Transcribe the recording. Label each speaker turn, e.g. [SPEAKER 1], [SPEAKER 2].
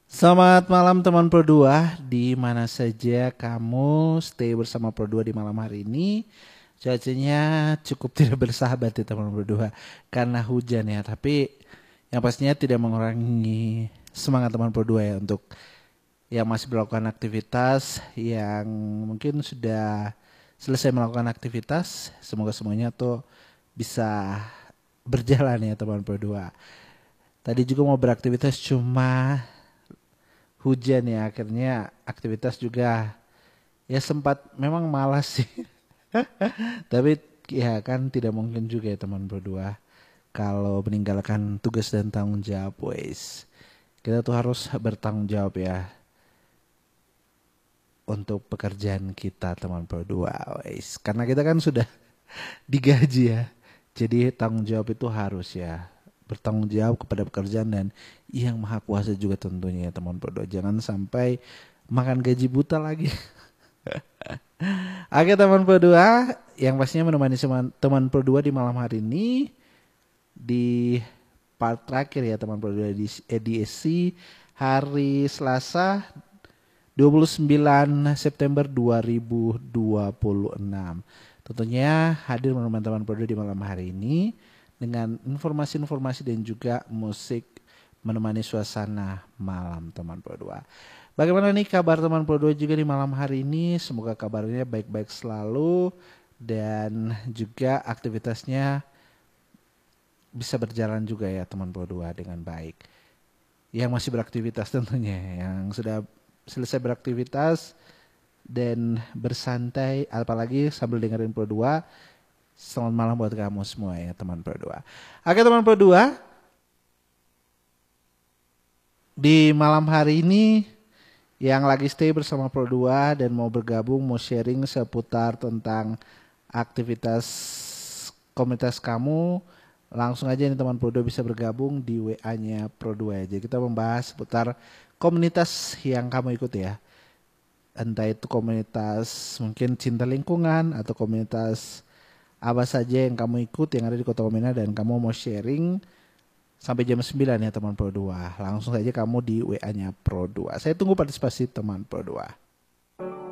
[SPEAKER 1] Selamat malam teman Pro 2, di mana saja kamu stay bersama Pro 2 di malam hari ini. Cuacanya cukup tidak bersahabat ya teman Pro 2 karena hujan ya, tapi yang pastinya tidak mengurangi semangat teman Pro 2 ya untuk yang masih melakukan aktivitas, yang mungkin sudah selesai melakukan aktivitas. Semoga semuanya tuh bisa berjalan ya teman Pro 2. Tadi juga mau beraktivitas cuma hujan ya, akhirnya aktivitas juga ya sempat memang malas sih. Tapi ya kan tidak mungkin juga ya teman berdua kalau meninggalkan tugas dan tanggung jawab wes. Kita tuh harus bertanggung jawab ya untuk pekerjaan kita teman berdua wes. Karena kita kan sudah digaji ya. Jadi tanggung jawab itu harus ya bertanggung jawab kepada pekerjaan dan yang maha kuasa juga tentunya ya teman berdua. Jangan sampai makan gaji buta lagi. Oke teman berdua, yang pastinya menemani teman berdua di malam hari ini di part terakhir ya teman berdua di edisi hari Selasa 29 September 2026. Tentunya hadir menemani teman berdua di malam hari ini dengan informasi-informasi dan juga musik menemani suasana malam teman Pro 2. Bagaimana nih kabar teman Pro 2 juga di malam hari ini? Semoga kabarnya baik-baik selalu dan juga aktivitasnya bisa berjalan juga ya teman Pro 2 dengan baik. Yang masih beraktivitas tentunya, yang sudah selesai beraktivitas dan bersantai apalagi sambil dengerin Pro 2. Selamat malam buat kamu semua ya teman Pro 2. Oke teman Pro 2, di malam hari ini yang lagi stay bersama Pro 2 dan mau bergabung, mau sharing seputar tentang aktivitas komunitas kamu, langsung aja nih teman Pro 2 bisa bergabung di WA-nya Pro 2 aja. Kita membahas seputar komunitas yang kamu ikut ya. Entah itu komunitas mungkin cinta lingkungan atau komunitas apa saja yang kamu ikut yang ada di Kota Wamena dan kamu mau sharing sampai jam 9 ya teman Pro 2. Langsung saja kamu di WA-nya Pro 2. Saya tunggu partisipasi teman Pro 2.